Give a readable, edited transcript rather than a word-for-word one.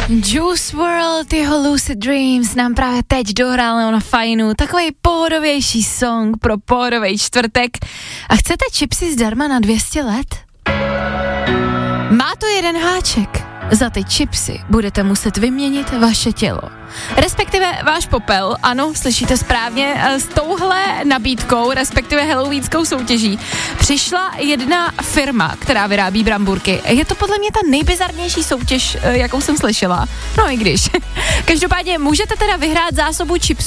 Juice WRLD, jeho Lucid Dreams nám právě teď dohrál na fajnu. Takovej pohodovější song pro pohodovej čtvrtek. A chcete chipsy zdarma na 200 let? Má to jeden háček. Za ty chipsy budete muset vyměnit vaše tělo. Respektive váš popel, ano, slyšíte správně, s touhle nabídkou, respektive halloweenskou soutěží, přišla jedna firma, která vyrábí bramburky. Je to podle mě ta nejbizarnější soutěž, jakou jsem slyšela. No i když. Každopádně můžete teda vyhrát zásobu chipsů